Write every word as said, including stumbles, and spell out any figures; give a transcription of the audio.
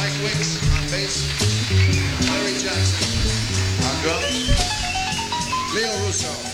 Mike Wicks on bass. Larry Jackson on drums. Leo Russo.